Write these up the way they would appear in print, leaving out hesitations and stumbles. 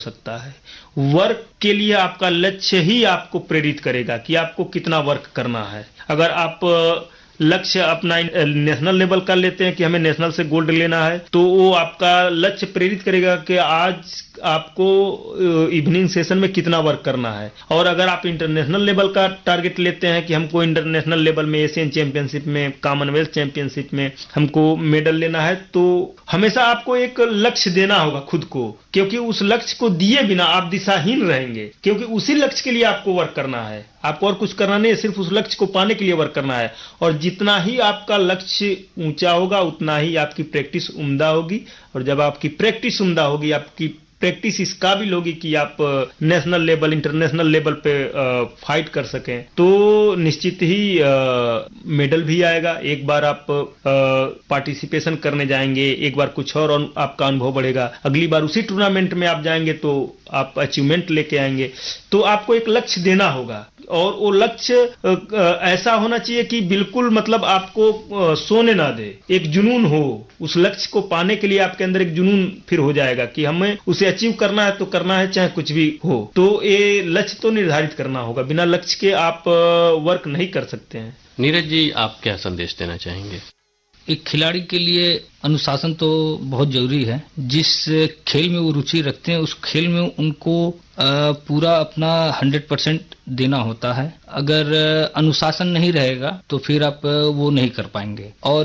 सकता है। वर्क के लिए आपका लक्ष्य ही आपको प्रेरित करेगा कि आपको कितना वर्क करना है। अगर आप लक्ष्य अपना नेशनल लेवल का लेते हैं कि हमें नेशनल से गोल्ड लेना है, तो वो आपका लक्ष्य प्रेरित करेगा कि आज आपको इवनिंग सेशन में कितना वर्क करना है। और अगर आप इंटरनेशनल लेवल का टारगेट लेते हैं कि हमको इंटरनेशनल लेवल में, एशियन चैंपियनशिप में, कॉमनवेल्थ चैंपियनशिप में हमको मेडल लेना है, तो हमेशा आपको एक लक्ष्य देना होगा खुद को, क्योंकि उस लक्ष्य को दिए बिना आप दिशाहीन रहेंगे, क्योंकि उसी लक्ष्य के लिए आपको वर्क करना है। आपको और कुछ करना नहीं है, सिर्फ उस लक्ष्य को पाने के लिए वर्क करना है। और जितना ही आपका लक्ष्य ऊंचा होगा, उतना ही आपकी प्रैक्टिस उम्दा होगी। और जब आपकी प्रैक्टिस उम्दा होगी, आपकी प्रैक्टिस इस काबिल होगी कि आप नेशनल लेवल, इंटरनेशनल लेवल पे फाइट कर सकें, तो निश्चित ही मेडल भी आएगा। एक बार आप पार्टिसिपेशन करने जाएंगे, एक बार कुछ और आपका अनुभव बढ़ेगा, अगली बार उसी टूर्नामेंट में आप जाएंगे तो आप अचीवमेंट लेके आएंगे। तो आपको एक लक्ष्य देना होगा, और वो लक्ष्य ऐसा होना चाहिए कि बिल्कुल मतलब आपको सोने ना दे, एक जुनून हो। उस लक्ष्य को पाने के लिए आपके अंदर एक जुनून फिर हो जाएगा कि हमें उसे अचीव करना है तो करना है, चाहे कुछ भी हो। तो ये लक्ष्य तो निर्धारित करना होगा, बिना लक्ष्य के आप वर्क नहीं कर सकते हैं। नीरज जी, आप क्या संदेश देना चाहेंगे? एक खिलाड़ी के लिए अनुशासन तो बहुत जरूरी है। जिस खेल में वो रुचि रखते हैं, उस खेल में उनको पूरा अपना 100% देना होता है। अगर अनुशासन नहीं रहेगा तो फिर आप वो नहीं कर पाएंगे। और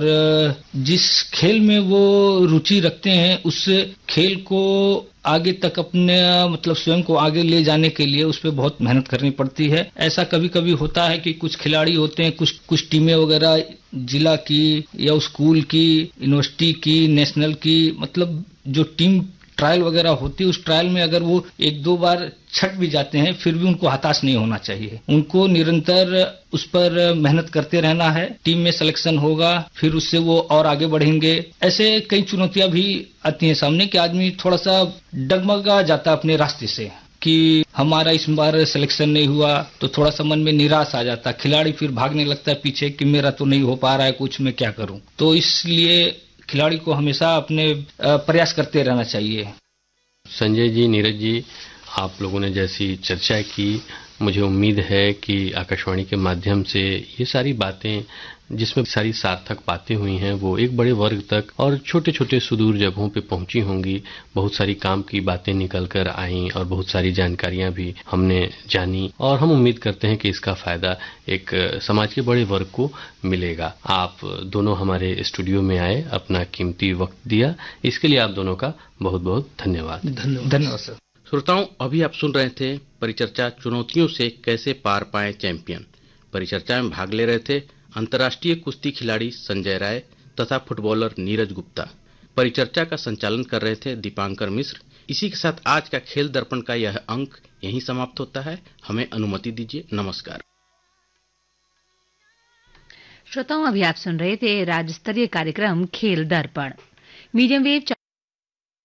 जिस खेल में वो रुचि रखते हैं, उस खेल को आगे तक अपने मतलब स्वयं को आगे ले जाने के लिए उस पर बहुत मेहनत करनी पड़ती है। ऐसा कभी कभी होता है कि कुछ खिलाड़ी होते हैं, कुछ टीमें वगैरह जिला की या स्कूल की, यूनिवर्सिटी की, नेशनल की, मतलब जो टीम ट्रायल वगैरह होती है, उस ट्रायल में अगर वो एक दो बार छट भी जाते हैं, फिर भी उनको हताश नहीं होना चाहिए। उनको निरंतर उस पर मेहनत करते रहना है। टीम में सिलेक्शन होगा, फिर उससे वो और आगे बढ़ेंगे। ऐसे कई चुनौतियां भी आती हैं सामने कि आदमी थोड़ा सा डगमगा जाता है अपने रास्ते से कि हमारा इस बार सिलेक्शन नहीं हुआ, तो थोड़ा सा मन में निराश आ जाता। खिलाड़ी फिर भागने लगता है पीछे कि मेरा तो नहीं हो पा रहा है कुछ, मैं क्या करूं। तो इसलिए खिलाड़ी को हमेशा अपने प्रयास करते रहना चाहिए। संजय जी, नीरज जी, आप लोगों ने जैसी चर्चा की, मुझे उम्मीद है कि आकाशवाणी के माध्यम से ये सारी बातें, जिसमें सारी सार्थक बातें हुई हैं, वो एक बड़े वर्ग तक और छोटे छोटे सुदूर जगहों पे पहुंची होंगी। बहुत सारी काम की बातें निकल कर आईं और बहुत सारी जानकारियां भी हमने जानी, और हम उम्मीद करते हैं कि इसका फायदा एक समाज के बड़े वर्ग को मिलेगा। आप दोनों हमारे स्टूडियो में आए, अपना कीमती वक्त दिया, इसके लिए आप दोनों का बहुत बहुत धन्यवाद। धन्यवाद सर। श्रोताओं, अभी आप सुन रहे थे परिचर्चा चुनौतियों से कैसे पार पाए चैंपियन। परिचर्चा में भाग ले रहे थे अंतर्राष्ट्रीय कुश्ती खिलाड़ी संजय राय तथा फुटबॉलर नीरज गुप्ता। परिचर्चा का संचालन कर रहे थे दीपांकर मिश्र। इसी के साथ आज का खेल दर्पण का यह अंक यहीं समाप्त होता है। हमें अनुमति दीजिए। नमस्कार। श्रोताओं, अभी आप सुन रहे थे राज्य स्तरीय कार्यक्रम खेल दर्पण, मीडियम वेव